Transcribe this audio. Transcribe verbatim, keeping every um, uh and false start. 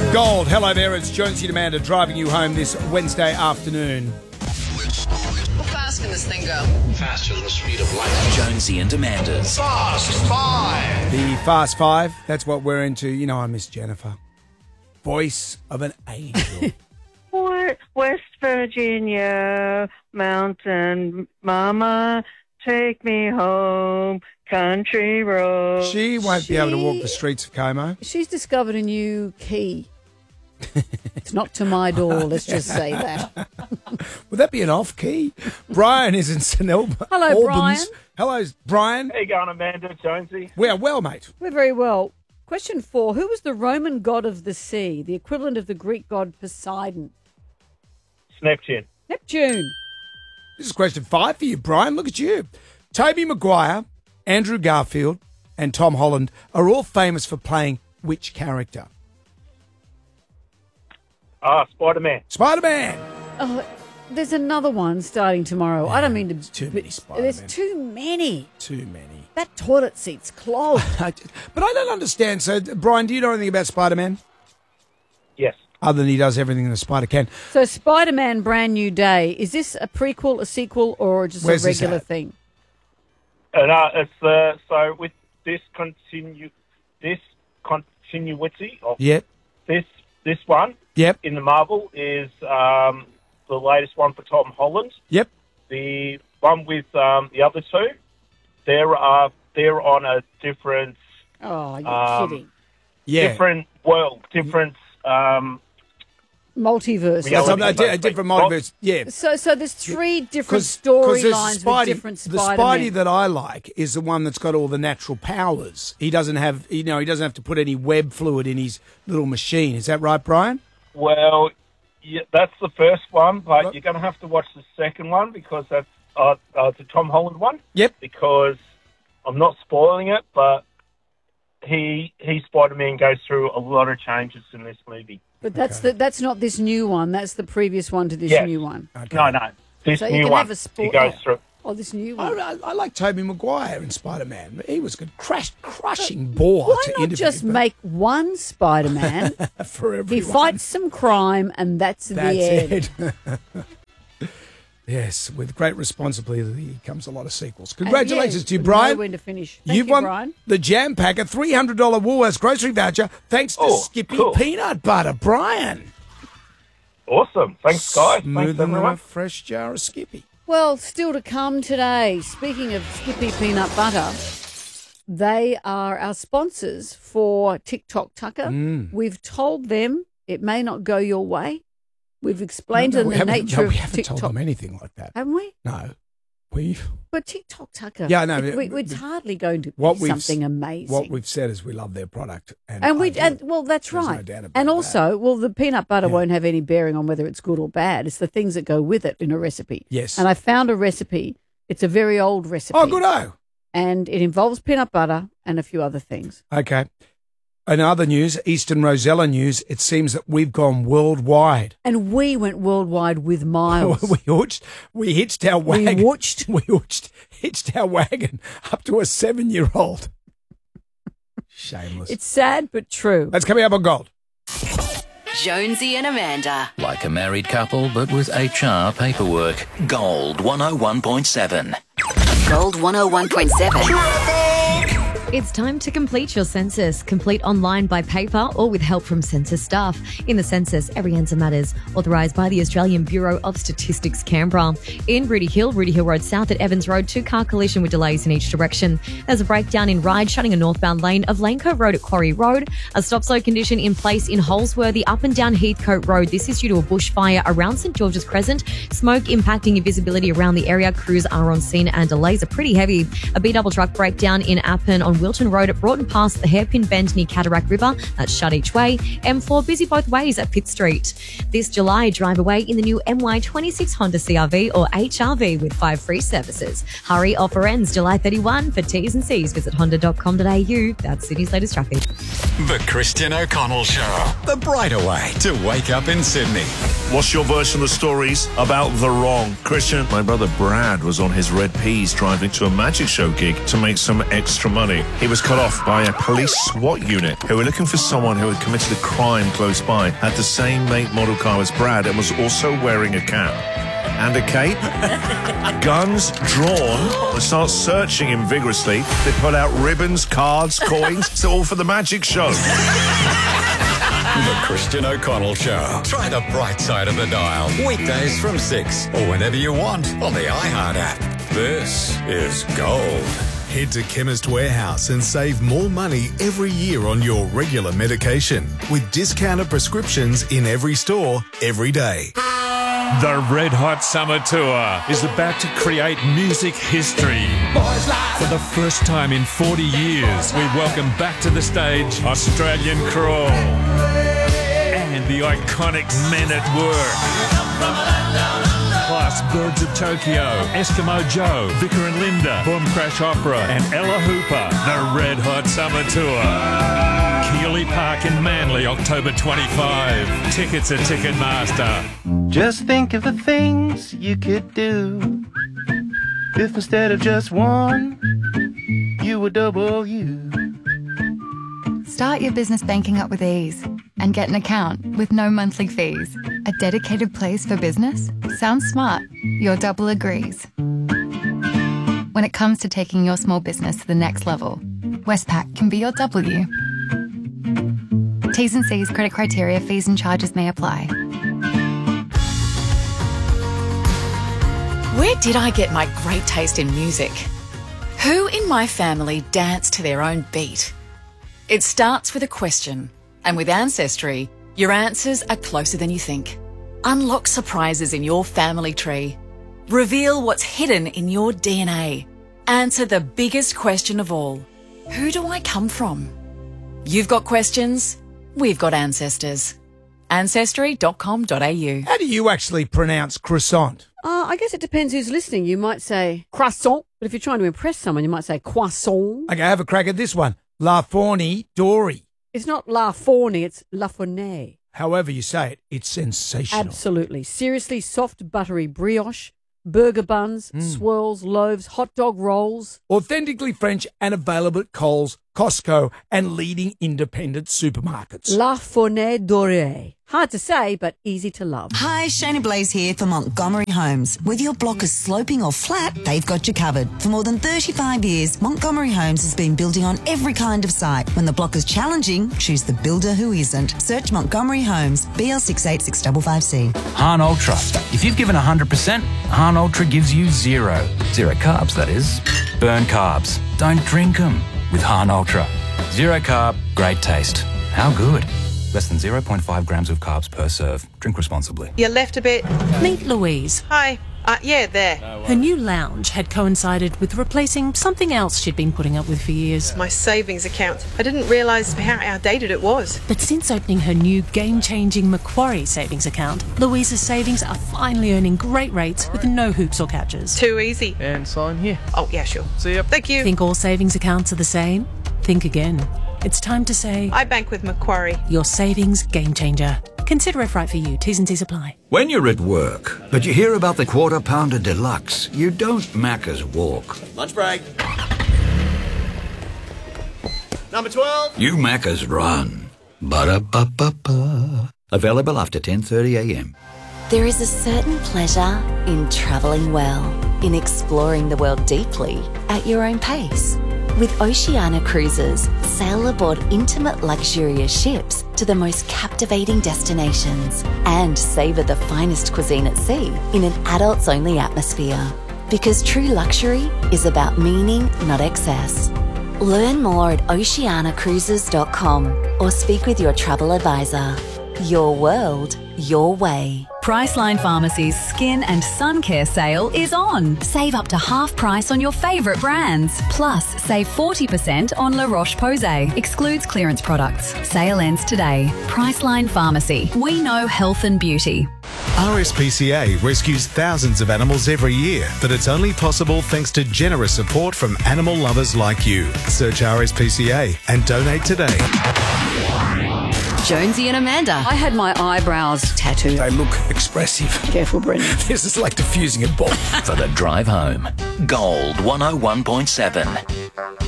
Gold, hello there, it's Jonesy and Amanda driving you home this Wednesday afternoon. How fast can this thing go? Faster than the speed of light. Jonesy and Amanda's Fast Five. The Fast Five, that's what we're into. You know I miss Jennifer. Voice of an angel. West Virginia, mountain mama, take me home, country road. She won't She- be able to walk the streets of Como. She's discovered a new key. It's not to my door, let's just say that. Would that be an off key? Brian is in St Albans. Hello, Brian. Hello, Brian. How you going, Amanda, Jonesy? We are well, mate. We're very well. Question four. Who was the Roman god of the sea, the equivalent of the Greek god Poseidon? Neptune. Neptune. This is question five for you, Brian. Look at you. Tobey Maguire, Andrew Garfield, and Tom Holland are all famous for playing which character? Ah, Spider-Man. Spider-Man. Oh, there's another one starting tomorrow. I don't mean to... Too but many Spider-Men. There's too many. Too many. That toilet seat's clogged. I just- but I don't understand. So, Brian, do you know anything about Spider-Man? Yes. Other than he does everything that a spider can. So Spider-Man Brand New Day, is this a prequel, a sequel, or just Where's a this regular at? thing? And uh, it's uh, so with this continue this continuity of Yep. this this one Yep. in the Marvel is um, the latest one for Tom Holland. Yep. The one with um, the other two, they're uh, they're on a different Oh, you're Um, kidding. Yeah. different world, different. Um, Multiverse. Yeah, That's a, a, Reality, di- a different multiverse. Yeah. So, so there's three different Because storylines with different the Spider-Men. Spidey that I like is the one that's got all the natural powers. He doesn't have, you know, he doesn't have to put any web fluid in his little machine. Is that right, Brian? well, yeah, that's the first one, but What? you're going to have to watch the second one because that's uh, uh, the Tom Holland one. Yep. Because I'm not spoiling it, but he he Spider-Man goes through a lot of changes in this movie. But that's the, that's not this new one. That's the previous one to this Yes. new one. Okay. No, no, this So you new can one have a he sport. goes through. Oh, this new I, one. I, I like Tobey Maguire in Spider-Man. He was good. Crash, crushing bore Why to not interview, just but make one Spider-Man? for everyone. He fights some crime, and that's, That's the end. it. Yes, with great responsibility comes a lot of sequels. Congratulations And yeah, to you, know Brian. when to finish. Thank You've you, won Brian. the Jam Pack, a three hundred dollars Woolworths grocery voucher, thanks to Oh, Skippy cool. Peanut Butter. Brian. Awesome. Thanks, guys. Smoother Thanks, than a everyone. fresh jar of Skippy. Well, still to come today. Speaking of Skippy Peanut Butter, they are our sponsors for TikTok Tucker. Mm. We've told them it may not go your way. We've explained No, no, to we them the haven't- nature no, we of haven't TikTok. told them anything like that. Haven't we? No. We've, But TikTok Tucker. Yeah, I know, It, we, but- it's hardly going to what be we've- something amazing. what we've said is we love their product. And, and we I do. and well, that's There's no right. doubt about and that. also, well, the peanut butter Yeah. won't have any bearing on whether it's good or bad. It's the things that go with it in a recipe. Yes. And I found a recipe. It's a very old recipe. Oh, good oh. And it involves peanut butter and a few other things. Okay. In other news, Eastern Rosella news, it seems that we've gone worldwide. And we went worldwide with Miles. we hitched, we hitched our We wagon. watched. We hitched, hitched our wagon up to a seven-year-old. Shameless. It's sad but true. That's coming up on Gold. Jonesy and Amanda. like a married couple, but with H R paperwork. Gold one oh one point seven. Gold one oh one point seven. It's time to complete your census. Complete online by paper or with help from census staff. In the census, every answer matters. Authorised by the Australian Bureau of Statistics, Canberra. In Rooty Hill, Rooty Hill Road South at Evans Road, two-car collision with delays in each direction. There's a breakdown in Ryde, shutting a northbound lane of Lane Cove Road at Quarry Road. A stop-slow condition in place in Holsworthy up and down Heathcote Road. This is due to a bushfire around St George's Crescent. Smoke impacting your visibility around the area. Crews are on scene and delays are pretty heavy. A B-double truck breakdown in Appin on Wilton Road at Broughton past the hairpin bend near Cataract River. That's shut each way. M four busy both ways at Pitt Street. This July, drive away in the new M Y twenty-six Honda C R V or H R V with five free services. Hurry, offer ends July thirty-first. For T's and C's, visit honda dot com dot a u. That's Sydney's latest traffic. The Christian O'Connell Show. The brighter way to wake up in Sydney. What's your version of the stories about the wrong? Christian, my brother Brad was on his red peas driving to a magic show gig to make some extra money. He was cut off by a police SWAT unit who were looking for someone who had committed a crime close by, had the same make model car as Brad, and was also wearing a cap and a cape. Guns drawn. They start searching him vigorously. They pull out ribbons, cards, coins. It's all for the magic show. The Christian O'Connell Show. Try the bright side of the dial. Weekdays from six or whenever you want on the iHeart app. This is Gold. Head to Chemist Warehouse and save more money every year on your regular medication with discounted prescriptions in every store, every day. The Red Hot Summer Tour is about to create music history. For the first time in forty years, we welcome back to the stage Australian Crawl and the iconic Men at Work. Plus Birds of Tokyo, Eskimo Joe, Vicar and Linda, Boom Crash Opera and Ella Hooper. The Red Hot Summer Tour. Keeley Park in Manly, October twenty-fifth. Tickets at Ticketmaster. Just think of the things you could do if instead of just one, you were double you. Start your business banking up with ease and get an account with no monthly fees. A dedicated place for business? Sounds smart. Your double agrees. When it comes to taking your small business to the next level, Westpac can be your W. T's and C's, credit criteria, fees and charges may apply. Where did I get my great taste in music? Who in my family danced to their own beat? It starts with a question, and with Ancestry, your answers are closer than you think. Unlock surprises in your family tree. Reveal what's hidden in your D N A. Answer the biggest question of all. Who do I come from? You've got questions, we've got ancestors. ancestry dot com dot a u. How do you actually pronounce croissant? Uh, I guess it depends who's listening. You might say croissant, but if you're trying to impress someone, you might say croissant. Okay, have a crack at this one. La Forni Dory. It's not La Forni, it's La Fournaise. However you say it, it's sensational. Absolutely. Seriously soft, buttery brioche, burger buns, Mm. swirls, loaves, hot dog rolls. Authentically French and available at Coles, Costco, and leading independent supermarkets. La Fournaise Dorée. Hard to say, but easy to love. Hi, Shayna Blaze here for Montgomery Homes. Whether your block is sloping or flat, they've got you covered. For more than thirty-five years, Montgomery Homes has been building on every kind of site. When the block is challenging, choose the builder who isn't. Search Montgomery Homes, B L six eight six five five C. Han Ultra. If you've given one hundred percent, Han Ultra gives you zero. Zero carbs, that is. Burn carbs. Don't drink them with Han Ultra. Zero carb, great taste. How good? Less than zero point five grams of carbs per serve. Drink responsibly. You left a bit. Meet Louise. Hi. Uh, yeah, there. Her new lounge had coincided with replacing something else she'd been putting up with for years. My savings account. I didn't realise how outdated it was. But since opening her new game-changing Macquarie savings account, Louise's savings are finally earning great rates with no hoops or catches. Too easy. And sign here. Oh, yeah, sure. See ya. Thank you. Think all savings accounts are the same? Think again. It's time to say... I bank with Macquarie. Your savings game changer. Consider if right for you. T's and C's apply. When you're at work, but you hear about the Quarter Pounder Deluxe, you don't Macca's walk. Lunch break. Number twelve. You Macca's run. Ba-da-ba-ba-ba. Available after ten thirty a m. There is a certain pleasure in travelling well, in exploring the world deeply at your own pace. With Oceania Cruises, sail aboard intimate luxurious ships to the most captivating destinations and savour the finest cuisine at sea in an adults-only atmosphere. Because true luxury is about meaning, not excess. Learn more at oceania cruises dot com or speak with your travel advisor. Your world, your way. Priceline Pharmacy's Skin and Sun Care sale is on. Save up to half price on your favourite brands. Plus, save forty percent on La Roche-Posay. Excludes clearance products. Sale ends today. Priceline Pharmacy. We know health and beauty. R S P C A rescues thousands of animals every year, but it's only possible thanks to generous support from animal lovers like you. Search R S P C A and donate today. Jonesy and Amanda. I had my eyebrows tattooed. They look expressive. Careful, Brendan. This is like diffusing a bomb. For the drive home. Gold one oh one point seven.